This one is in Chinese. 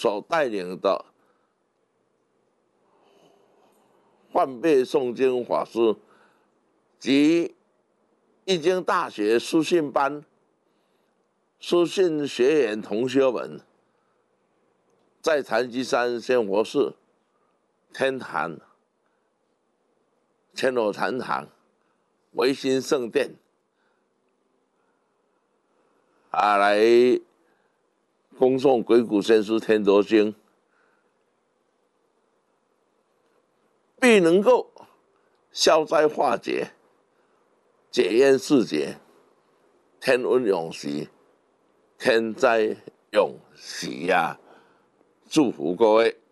所带领的梵呗诵经法师及易经大学书信班书信学员同学们，在禅机山仙佛寺天坛千罗禅堂维新圣殿来恭诵鬼谷先师天陀经，必能够消灾化解、解冤释结、天恩永续、天灾永喜呀！祝福各位。